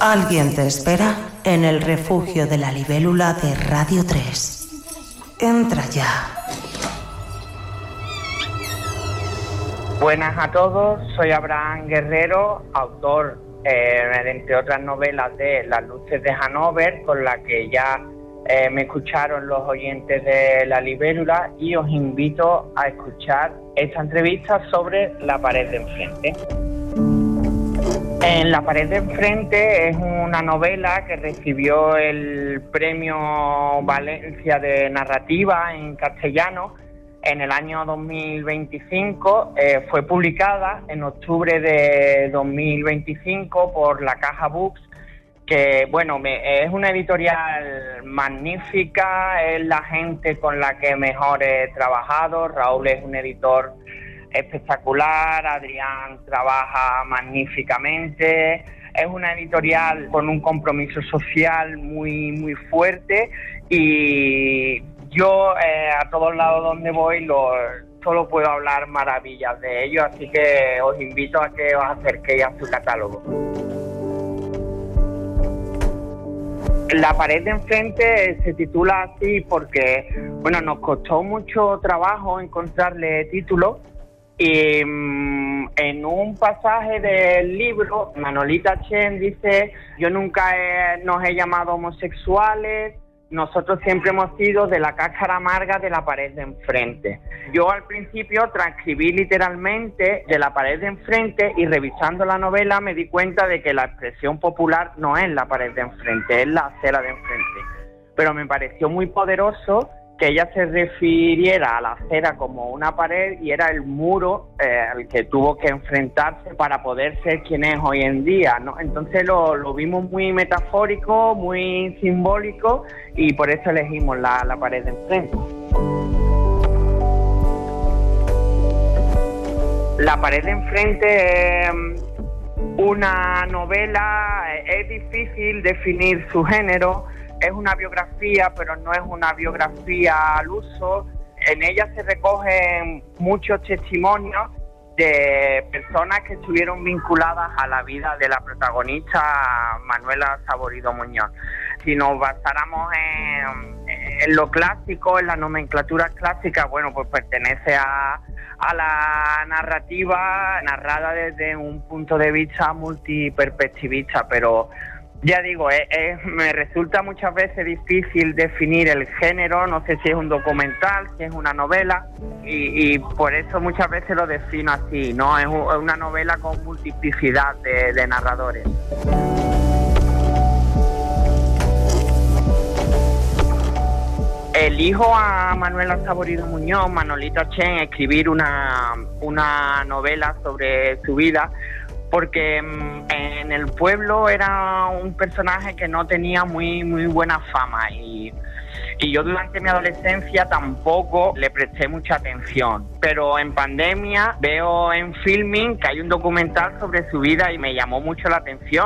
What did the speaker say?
Alguien te espera en el refugio de la libélula de Radio 3. Entra ya. Buenas a todos, soy Abraham Guerrero, autor, entre otras novelas, de Las luces de Hanover, con la que ya me escucharon los oyentes de La Libélula, y os invito a escuchar esta entrevista sobre La pared de enfrente. En La pared de enfrente es una novela que recibió el premio Valencia de narrativa en castellano en el año 2025. Fue publicada en octubre de 2025 por La Caja Books, que bueno, es una editorial magnífica, es la gente con la que mejor he trabajado. Raúl es un editor espectacular, Adrián trabaja magníficamente, es una editorial con un compromiso social muy fuerte, y yo a todos lados donde voy solo puedo hablar maravillas de ellos, así que os invito a que os acerquéis a su catálogo. La pared de enfrente se titula así porque, bueno, nos costó mucho trabajo encontrarle título, y en un pasaje del libro, Manolita Chen dice: yo nunca nos he llamado homosexuales, nosotros siempre hemos sido de la cáscara amarga de la pared de enfrente. Yo al principio transcribí literalmente de la pared de enfrente, y revisando la novela me di cuenta de que la expresión popular no es la pared de enfrente, es la acera de enfrente. Pero me pareció muy poderoso que ella se refiriera a la acera como una pared, y era el muro al que tuvo que enfrentarse para poder ser quien es hoy en día, ¿no? Entonces lo vimos muy metafórico, muy simbólico, y por eso elegimos la pared de enfrente. La pared de enfrente es una novela, es difícil definir su género. Es una biografía, pero no es una biografía al uso. En ella se recogen muchos testimonios de personas que estuvieron vinculadas a la vida de la protagonista, Manuela Saborido Muñoz. Si nos basáramos en lo clásico, en la nomenclatura clásica, bueno, pues pertenece a la narrativa narrada desde un punto de vista multiperspectivista, pero ya digo, me resulta muchas veces difícil definir el género. No sé si es un documental, si es una novela, y por eso muchas veces lo defino así, ¿no? Es una novela con multiplicidad de narradores. Elijo a Manuela Saborido Muñoz, Manolita Chen, escribir una novela sobre su vida, porque en el pueblo era un personaje que no tenía muy buena fama, y yo durante mi adolescencia tampoco le presté mucha atención. Pero en pandemia veo en Filming que hay un documental sobre su vida y me llamó mucho la atención.